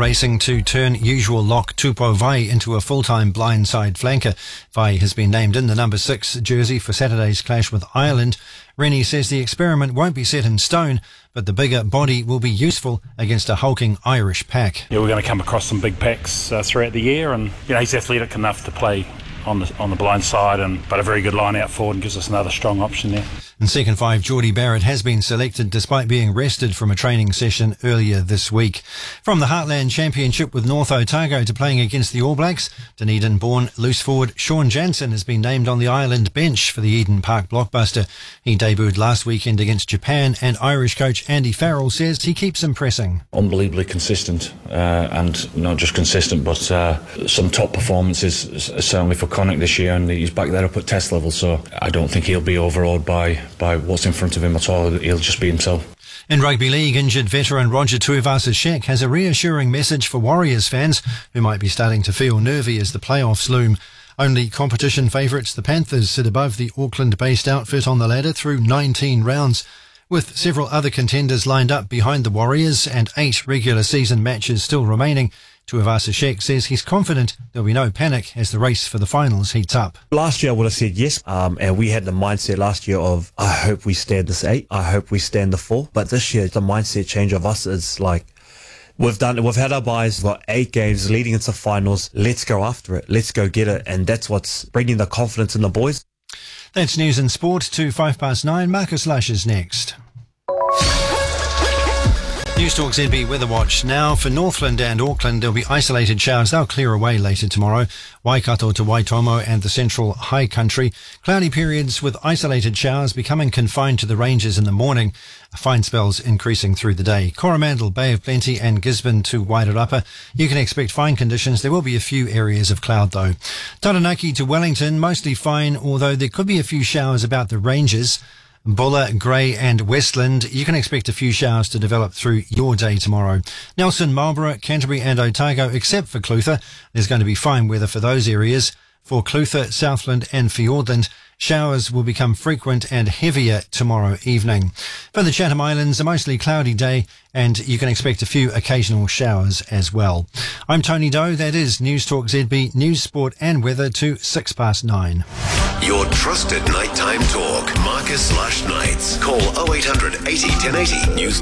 racing to turn usual lock Tupou Vai into a full-time blindside flanker. Vai has been named in the number 6 jersey for Saturday's clash with Ireland. Rennie says the experiment won't be set in stone, but the bigger body will be useful against a hulking Irish pack. Yeah, we're going to come across some big packs throughout the year, and he's athletic enough to play on the blind side, but a very good line out forward and gives us another strong option there. In second 5, Geordie Barrett has been selected despite being rested from a training session earlier this week. From the Heartland Championship with North Otago to playing against the All Blacks, Dunedin-born loose forward Sean Jansen has been named on the Ireland bench for the Eden Park blockbuster. He debuted last weekend against Japan, and Irish coach Andy Farrell says he keeps impressing. Unbelievably consistent, and not just consistent, but some top performances, certainly for Connacht this year, and he's back there up at test level, so I don't think he'll be overawed by what's in front of him at all. He'll just be himself. In rugby league, injured veteran Roger Tuivasa-Sheck has a reassuring message for Warriors fans who might be starting to feel nervy as the playoffs loom. Only competition favourites, the Panthers, sit above the Auckland-based outfit on the ladder through 19 rounds. With several other contenders lined up behind the Warriors and 8 regular season matches still remaining, Tuivasa-Sheck says he's confident there'll be no panic as the race for the finals heats up. Last year I would have said yes, and we had the mindset last year of, I hope we stand this 8, I hope we stand the 4. But this year the mindset change of us is like, we've had our buys, we've got 8 games leading into finals, let's go after it, let's go get it, and that's what's bringing the confidence in the boys. That's news and sport to 9:05. Marcus Lush is next. Newstalk ZB Weather Watch now. For Northland and Auckland, there'll be isolated showers. They'll clear away later tomorrow. Waikato to Waitomo and the central high country. Cloudy periods with isolated showers becoming confined to the ranges in the morning. Fine spells increasing through the day. Coromandel, Bay of Plenty and Gisborne to Wairarapa. You can expect fine conditions. There will be a few areas of cloud though. Taranaki to Wellington, mostly fine, although there could be a few showers about the ranges. Bulla, Grey and Westland, you can expect a few showers to develop through your day tomorrow. Nelson, Marlborough, Canterbury and Otago, except for Clutha, there's going to be fine weather for those areas. For Clutha, Southland and Fiordland, showers will become frequent and heavier tomorrow evening. For the Chatham Islands, a mostly cloudy day, and you can expect a few occasional showers as well. I'm Tony Doe. That is Newstalk ZB, News, Sport and Weather to 9:06. Your trusted nighttime talk. Marcus Lush Nights. Call 0800 80 1080. Newstalk.